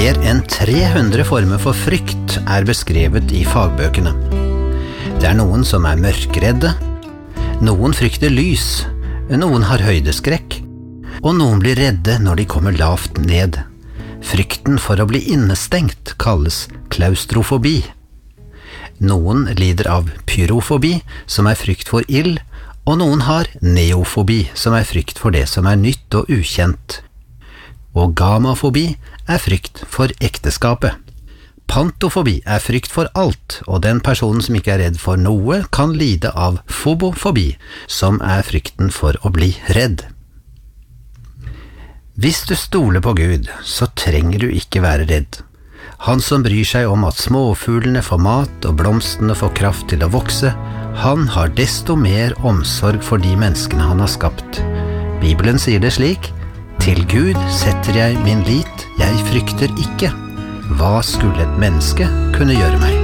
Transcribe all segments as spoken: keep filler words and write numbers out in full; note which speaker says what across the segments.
Speaker 1: Mer enn tre hundre former for frykt er beskrevet i fagbøkene. Det er noen som er mørkredde, noen frykter lys, noen har høydeskrekk, og noen blir redde når de kommer lavt ned. Frykten for å bli innestengt kalles klaustrofobi. Noen lider av pyrofobi, som er frykt for ild, og noen har neofobi, som er frykt for det som er nytt og ukjent. Og gamofobi er frykt for ekteskapet. Pantofobi er frykt for alt, og den personen som ikke er redd for noe kan lide av fobofobi, som er frykten for å bli redd. Hvis du stoler på Gud, så trenger du ikke være redd. Han som bryr seg om at småfuglene får mat og blomstene får kraft til å vokse, han har desto mer omsorg for de menneskene han har skapt. Bibelen sier det slik: «Til Gud setter jeg min lit, jeg frykter ikke. Hva skulle et menneske kunne gjøre meg?»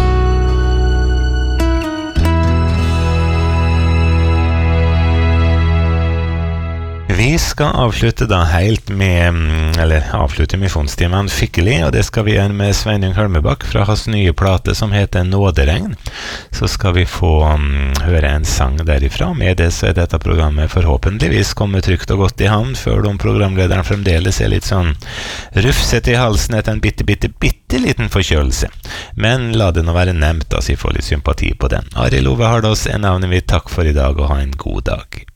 Speaker 2: Vi skal avslutte da helt med, eller avslutte misjonstimen skikkelig, og det skal vi gjøre med Sveinung Hølmebakk fra hans nye plate som heter Nåderegn. Så skal vi få um, høre en sang derifra. Med det så er dette programmet forhåpentligvis kommet trygt og godt i havn, før de programlederen fremdeles er litt sånn rufset i halsen etter en bitte, bitte, bitte liten forkjølelse. Men la det nå være nevnt, da, så vi får litt sympati på den. Arild Ove Hardås er navnet mitt. Takk for i dag, og ha en god dag.